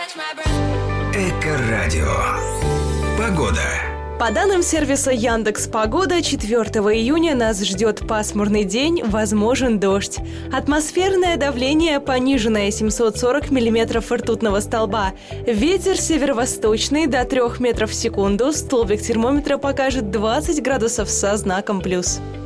Эко-радио. Погода. По данным сервиса Яндекс.Погода, 4 июня нас ждет пасмурный день, возможен дождь. Атмосферное давление пониженное 740 миллиметров ртутного столба. Ветер северо-восточный до 3 метров в секунду. Столбик термометра покажет 20 градусов со знаком плюс.